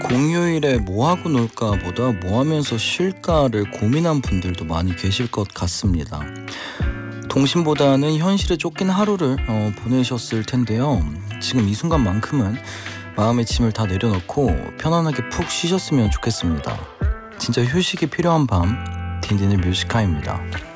공휴일에 뭐 하고 놀까 보다 뭐 하면서 쉴까를 고민한 분들도 많이 계실 것 같습니다. 동심보다는 현실에 쫓긴 하루를 보내셨을 텐데요. 지금 이 순간만큼은 마음의 짐을 다 내려놓고 편안하게 푹 쉬셨으면 좋겠습니다. 진짜 휴식이 필요한 밤, 딘딘의 뮤지카입니다.